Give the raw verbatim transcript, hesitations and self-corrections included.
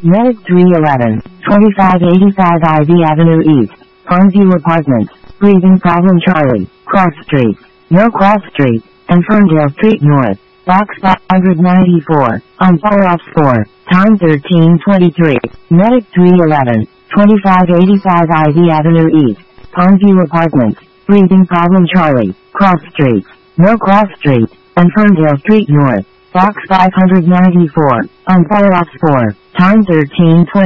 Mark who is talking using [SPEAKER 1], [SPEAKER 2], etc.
[SPEAKER 1] Medic three eleven, twenty-five eighty-five Ivy Avenue East, Farmview Apartments, Breathing Problem Charlie, Cross Street, No Cross Street, and Ferndale Street North, Box five ninety-four, on Fire Ops four, time thirteen twenty-three, Medic three eleven, twenty-five eighty-five Ivy Avenue East, Farmview Apartments, Breathing Problem Charlie, Cross Street, No Cross Street, and Ferndale Street North, Box five ninety-four, on Fire Ops four, time thirteen twenty.